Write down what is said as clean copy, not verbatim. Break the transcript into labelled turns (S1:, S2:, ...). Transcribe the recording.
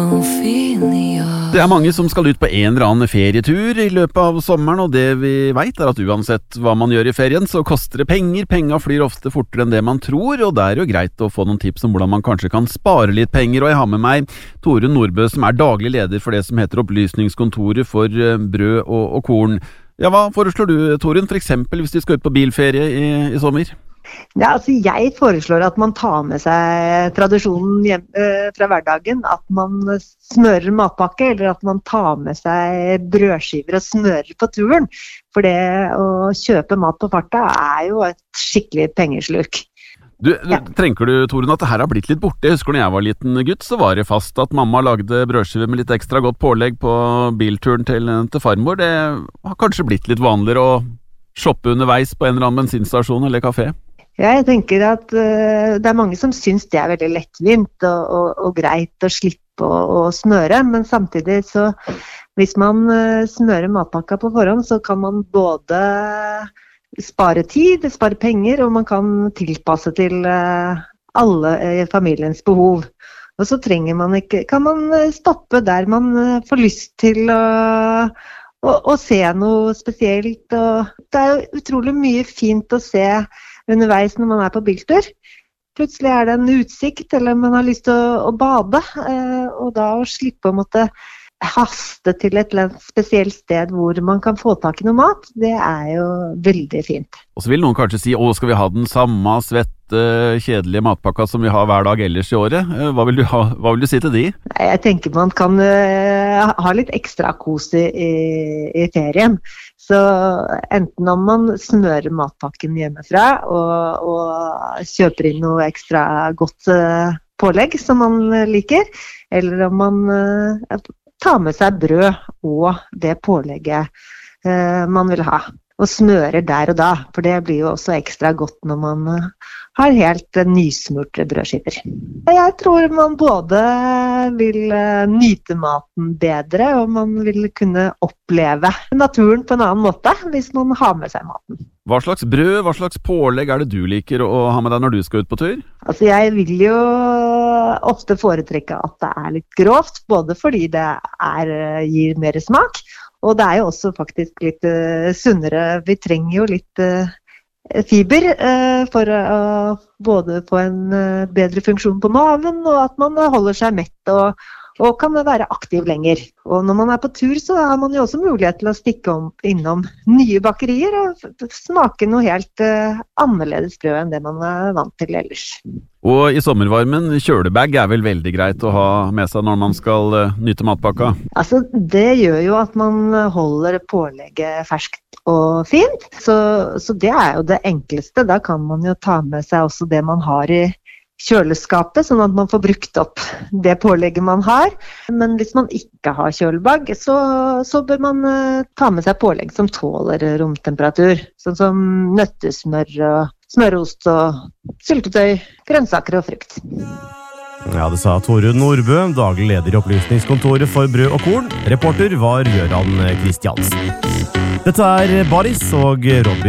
S1: Det mange som skal ut på en eller annen ferietur i løpet av sommeren, og det vi vet at uansett hva man gjør i ferien, så koster det penger. Penga flyr ofte fortere enn det man tror, og det jo greit å få noen tips om hvordan man kanskje kan spare litt penger. Og jeg har med meg Torunn Nordbø, som daglig leder for det som heter Opplysningskontoret for brød og korn. Ja, hva foreslår du, Torunn, for eksempel hvis du skal ut på bilferie i sommer?
S2: Ja, altså jeg foreslår at man tar med seg tradisjonen fra hverdagen, at man smører matpakke, eller at man tar med seg brødskiver og smører på turen. For det å kjøpe mat på farta jo et skikkelig pengesluk.
S1: Tenker du, Torunn, at det her har blitt litt borte? Jeg husker når jeg var liten gutt, så var det fast at mamma lagde brødskiver med litt ekstra godt pålegg på bilturen til farmor. Det har kanskje blitt litt vanligere å shoppe underveis på en eller annen bensinstasjon eller kafé?
S2: Ja, jeg tenker at det mange som syns det veldig lettvint og greit å slippe å smøre, men samtidig så hvis man smører matpakka på forhånd, så kan man både spare tid, spare penger, og man kan tilpasse til alle familiens behov. Og så kan man stoppe der man får lyst til å se noe spesielt. Og det jo utrolig mye fint å se underveis når man på biltur. Plutselig det en utsikt, eller man har lyst til å bade, og da å slippe å måtte haste til et spesielt sted hvor man kan få tak i noe mat, det jo veldig fint.
S1: Og så vil noen kanskje si, skal vi ha den samme svette, kjedelige matpakka som vi har hver dag ellers i året? Hva vil du si til de?
S2: Jeg tenker man kan ha litt ekstra kos i ferien. Så enten om man smører matpakken hjemmefra og kjøper inn noe ekstra godt pålegg som man liker, eller om man tar med seg brød og det pålegget man vil ha. Og smører der og da, for det blir jo også ekstra godt når man har helt nysmurte brødskiver. Jeg tror man både vil nyte maten bedre, og man vil kunne oppleve naturen på en annen måte hvis man har med seg maten.
S1: Hva slags brød, hva slags pålegg det du liker å ha med deg når du skal ut på tur?
S2: Altså jeg vil jo ofte foretrekke at det litt grovt, både fordi det gir mer smak, og det jo også faktisk litt sunnere. Vi trenger jo litt fiber for å både få en bedre funksjon på maven, og at man holder seg mett og kan være aktiv lenger. Og når man på tur, så har man jo også mulighet til å stikke innom nye bakerier og smake noe helt annerledes brød enn det man vant til ellers.
S1: Og i sommervarmen, kjølebag vel veldig greit å ha med seg når man skal nyte matpakka?
S2: Altså, det gjør jo at man holder pålegget ferskt og fint, så det jo det enkleste. Da kan man jo ta med seg også det man har i kjøleskapet, sånn at man får brukt opp det pålegget man har. Men hvis man ikke har kjølebag, så bør man ta med seg pålegg som tåler romtemperatur, sånn som nøttesmør og smørost og syltetøy, grønnsaker og frukt.
S3: Ja, det sa Torunn Nordbø, daglig leder i Opplysningskontoret for brød og korn. Reporter var Gøran Kristiansen. Dette Baris og Robin